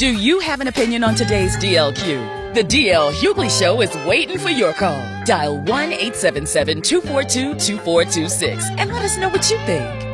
Do you have an opinion on today's DLQ? The DL Hughley Show is waiting for your call. Dial 1-877-242-2426 and let us know what you think.